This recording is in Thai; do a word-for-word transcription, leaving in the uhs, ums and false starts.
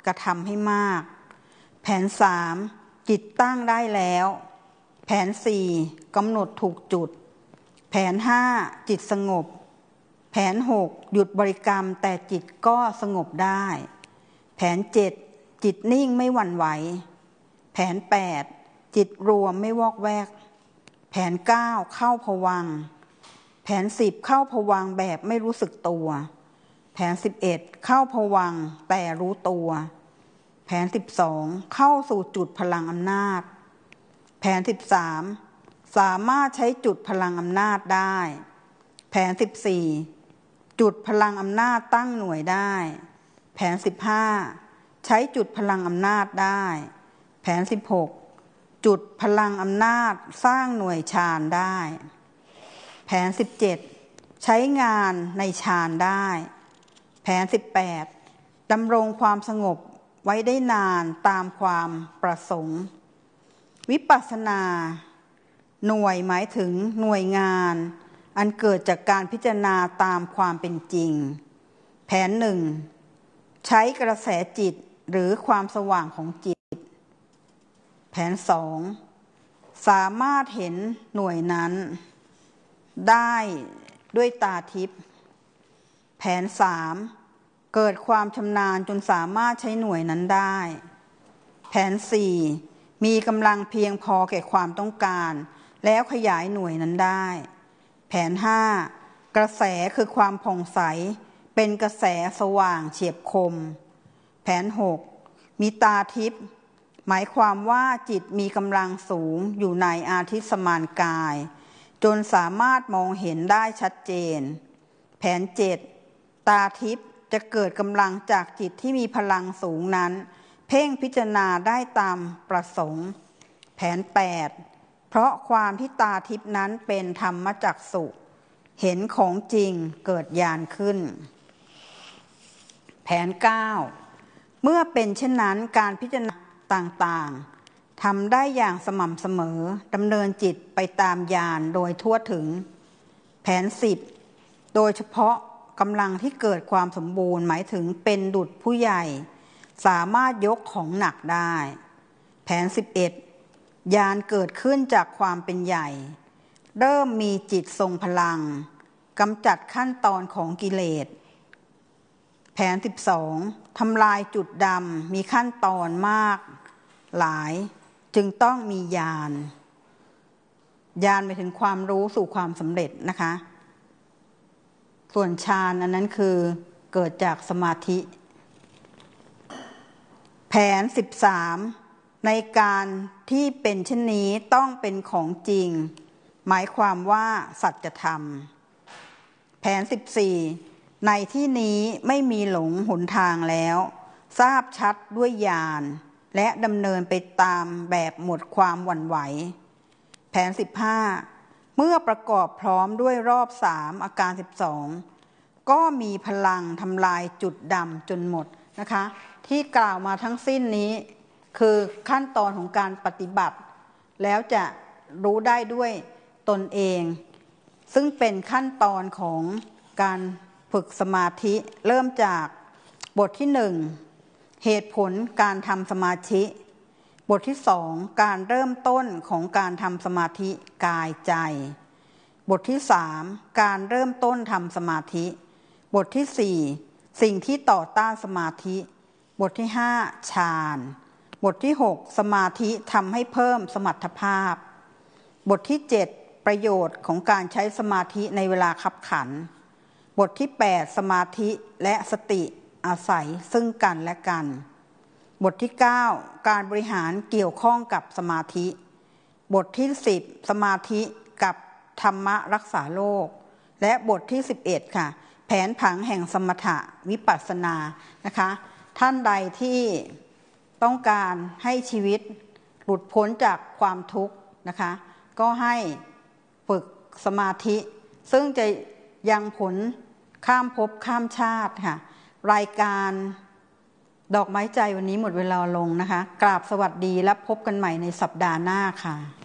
กระทำให้มากแผนสามจิตตั้งได้แล้วแผนสี่กำหนดถูกจุดแผนห้าจิตสงบแผนหกหยุดบริกรรมแต่จิตก็สงบได้แผนเจ็ดจิตนิ่งไม่หวั่นไหวแผนแปดจิตรวมไม่วอกแวกแผนเก้าเข้าภวังค์แผนสิบเข้าภวังค์แบบไม่รู้สึกตัวแผนสิบเอ็ดเข้าภวังค์แต่รู้ตัวแผนสิบสองเข้าสู่จุดพลังอำนาจแผนสิบสามสามารถใช้จุดพลังอำนาจได้แผนสิบสี่จุดพลังอำนาจตั้งหน่วยได้แผนสิบห้าใช้จุดพลังอำนาจได้แผนสิบหกจุดพลังอำนาจสร้างหน่วยฌานได้แผนสิบเจ็ดใช้งานในฌานได้แผนสิบแปดดำรงความสงบไว้ได้นานตามความประสงค์วิปัสสนาหน่วยหมายถึงหน่วยงานอันเกิดจากการพิจารณาตามความเป็นจริงแผนหนึ่งใช้กระแสจิตหรือความสว่างของจิตแผนสองสามารถเห็นหน่วยนั้นได้ด้วยตาทิพย์แผนสามเกิดความชำนาญจนสามารถใช้หน่วยนั้นได้แผนสี่มีกำลังเพียงพอแก่ความต้องการแล้วขยายหน่วยนั้นได้แผนห้ากระแสคือความผ่องใสเป็นกระแสสว่างเฉียบคมแผนหกมีตาทิพย์หมายความว่าจิตมีกำลังสูงอยู่ในอาทิสมานกายจนสามารถมองเห็นได้ชัดเจนแผนเจ็ดตาทิพย์จะเกิดกำลังจากจิตที่มีพลังสูงนั้นเพ่งพิจารณาได้ตามประสงค์แผนแปดเพราะความที่ตาทิพย์นั้นเป็นธรรมจักษุเห็นของจริงเกิดญาณขึ้นแผนเก้าเมื่อเป็นเช่นนั้นการพิจารณาต่างๆทำได้อย่างสม่ำเสมอดำเนินจิตไปตามญาณโดยทั่วถึงแผนสิบโดยเฉพาะกำลังที่เกิดความสมบูรณ์หมายถึงเป็นดุจผู้ใหญ่สามารถยกของหนักได้แผนสิบเอ็ดญาณเกิดขึ้นจากความเป็นใหญ่เริ่มมีจิตทรงพลังกำจัดขั้นตอนของกิเลสแผนสิบสองทำลายจุดดำมีขั้นตอนมากหลายจึงต้องมีญาณญาณไปถึงความรู้สู่ความสำเร็จนะคะส่วนฌานอันนั้นคือเกิดจากสมาธิแผนสิบสามในการที่เป็นเช่นนี้ต้องเป็นของจริงหมายความว่าสัจธรรมแผนสิบสี่ในที่นี้ไม่มีหลงหนทางแล้วทราบชัดด้วยญาณและดำเนินไปตามแบบหมดความหวั่นไหวแผนสิบห้าเมื่อประกอบพร้อมด้วยรอบสามอาการสิบสองก็มีพลังทำลายจุดดำจนหมดนะคะที่กล่าวมาทั้งสิ้นนี้คือขั้นตอนของการปฏิบัติแล้วจะรู้ได้ด้วยตนเองซึ่งเป็นขั้นตอนของการฝึกสมาธิเริ่มจากบทที่หนึ่งเหตุผลการทำสมาธิบทที่สองการเริ่มต้นของการทำสมาธิกายใจบทที่สามการเริ่มต้นทำสมาธิบทที่สี่สิ่งที่ต่อต้านสมาธิบทที่ห้าฌานบทที่หกสมาธิทำให้เพิ่มสมรรถภาพบทที่เจ็ดประโยชน์ของการใช้สมาธิในเวลาคับขันบทที่แปดสมาธิและสติอาศัยซึ่งกันและกันบทที่เก้าการบริหารเกี่ยวข้องกับสมาธิบทที่สิบสมาธิกับธรรมะรักษาโลกและบทที่สิบเอ็ดค่ะแผนผังแห่งสมถะวิปัสสนานะคะท่านใดที่ต้องการให้ชีวิตหลุดพ้นจากความทุกข์นะคะก็ให้ฝึกสมาธิซึ่งจะยังผลข้ามภพข้ามชาติค่ะรายการดอกไม้ใจวันนี้หมดเวลาลงนะคะกราบสวัสดีและพบกันใหม่ในสัปดาห์หน้าค่ะ